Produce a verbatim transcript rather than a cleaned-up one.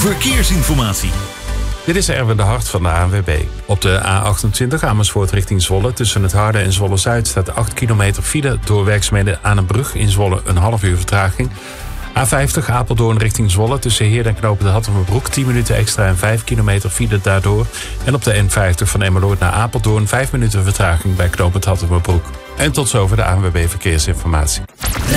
Verkeersinformatie. Dit is Erwin de Hart van de A N W B. Op de A achtentwintig Amersfoort richting Zwolle tussen het Harde en Zwolle-Zuid staat acht kilometer file door werkzaamheden aan een brug in Zwolle, een half uur vertraging. A vijftig Apeldoorn richting Zwolle tussen Heerden en Knopen de Hattemerbroek tien minuten extra en vijf kilometer file daardoor. En op de N vijftig van Emmeloord naar Apeldoorn vijf minuten vertraging bij Knopen de Hattemerbroek. En tot zover de A N W B Verkeersinformatie.